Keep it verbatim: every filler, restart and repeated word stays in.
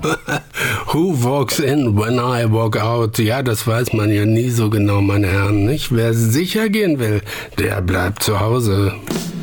Who walks in when I walk out? Ja, das weiß man ja nie so genau, meine Herren, nicht? Wer sicher gehen will, der bleibt zu Hause.